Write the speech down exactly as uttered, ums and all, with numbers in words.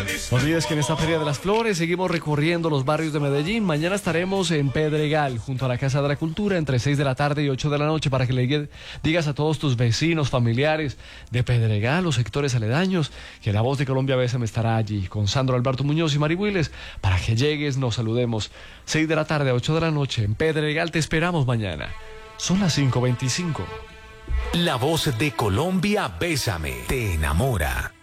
No olvides que en esta Feria de las Flores seguimos recorriendo los barrios de Medellín. Mañana estaremos en Pedregal, junto a la Casa de la Cultura, entre seis de la tarde y ocho de la noche, para que le digas a todos tus vecinos, familiares de Pedregal, los sectores aledaños, que La Voz de Colombia B S M estará allí, con Sandro Alberto Muñoz y Mari Willes, para que llegues, nos saludemos. seis de la tarde a ocho de la noche, en Pedregal, te esperamos mañana. Son las cinco veinticinco. La Voz de Colombia Bésame te enamora.